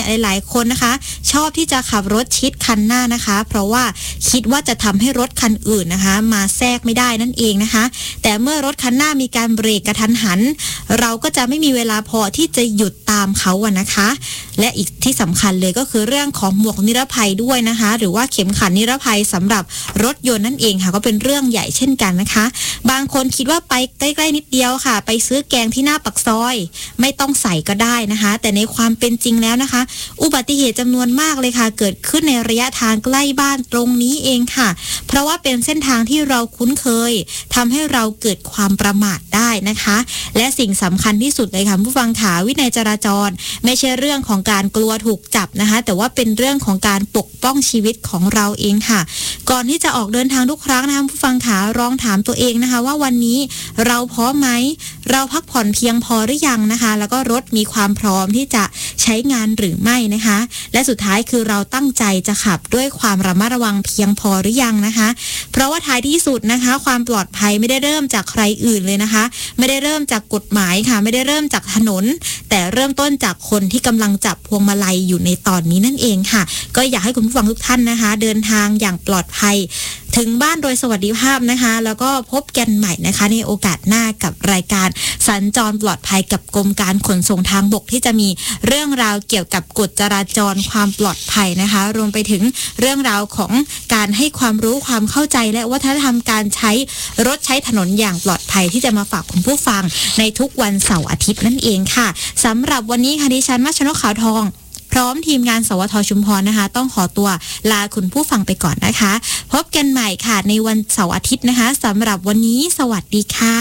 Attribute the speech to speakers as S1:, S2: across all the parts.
S1: เนี่ยหลายๆคนนะคะชอบที่จะขับรถชิดคันหน้านะคะเพราะว่าคิดว่าจะทำให้รถคันอื่นนะคะมาแทรกไม่ได้นั่นเองนะคะแต่เมื่อรถคันหน้ามีการเบรกกระทันหันเราก็จะไม่มีเวลาพอที่จะหยุดตามเขาอะนะคะและอีกที่สำคัญเลยก็คือเรื่องของหมวกนิรภัยด้วยนะคะหรือว่าเข็มขัดนิรภัยสำหรับรถยนต์นั่นเองค่ะก็เป็นเรื่องใหญ่เช่นกันนะคะบางคนคิดว่าไปใกล้ๆนิดเดียวค่ะไปซื้อแกงที่หน้าปากซอยไม่ต้องใส่ก็ได้นะคะแต่ในความเป็นจริงแล้วนะคะอุบัติเหตุจำนวนมากเลยค่ะเกิดขึ้นในระยะทางใกล้บ้านตรงนี้เองค่ะเพราะว่าเป็นเส้นทางที่เราคุ้นเคยทำให้เราเกิดความประมาทได้นะคะและสิ่งสำคัญที่สุดเลยค่ะผู้ฟังขาวินัยจราจรไม่ใช่เรื่องของการกลัวถูกจับนะคะแต่ว่าเป็นเรื่องของการปกป้องชีวิตของเราเองค่ะก่อนที่จะออกเดินทางทุกครั้งนะคะผู้ฟังขาลองถามตัวเองนะคะว่าวันนี้เราพร้อมไหมเราพักผ่อนเพียงพอหรือยังนะคะแล้วก็รถมีความพร้อมที่จะใช้งานหรือไม่นะคะและสุดท้ายคือเราตั้งใจจะขับด้วยความระมัดระวังเพียงพอหรือยังนะคะเพราะว่าท้ายที่สุดนะคะความปลอดภัยไม่ได้เริ่มจากใครอื่นเลยนะคะไม่ได้เริ่มจากกฎหมายค่ะไม่ได้เริ่มจากถนนแต่เริ่มต้นจากคนที่กำลังจับพวงมาลัยอยู่ในตอนนี้นั่นเองค่ะก็อยากให้คุณผู้ฟังทุกท่านนะคะเดินทางอย่างปลอดภัยถึงบ้านโดยสวัสดิภาพนะคะแล้วก็พบกันใหม่นะคะในโอกาสหน้ากับรายการสัญจรปลอดภัยกับกรมการขนส่งทางบกที่จะมีเรื่องราวเกี่ยวกับกฎจราจรความปลอดภัยนะคะรวมไปถึงเรื่องราวของการให้ความรู้ความเข้าใจและวัฒนธรรมการใช้รถใช้ถนนอย่างปลอดภัยที่จะมาฝากคุณผู้ฟังในทุกวันเสาร์อาทิตย์นั่นเองค่ะสำหรับวันนี้ค่ะดิฉันมัชนกขาวทองพร้อมทีมงานสวทชุมพรนะคะต้องขอตัวลาคุณผู้ฟังไปก่อนนะคะพบกันใหม่ค่ะในวันเสาร์อาทิตย์นะคะสำหรับวันนี้สวัสดีค่ะ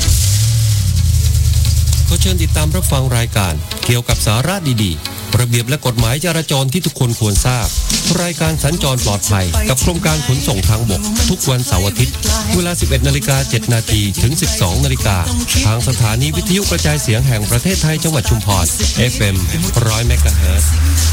S2: ขอเชิญติดตามรับฟังรายการเกี่ยวกับสาระดีๆระเบียบและกฎหมายจราจรที่ทุกคนควรทราบรายการสัญจรปลอดภัยกับกรมการขนส่งทางบกทุกวันเสาร์อาทิตย์เวลา 11:07 น.ถึง 12:00 น.ทางสถานีวิทยุกระจายเสียงแห่งประเทศไทยจังหวัดชุมพร FM 100 เมกะเฮิรตซ์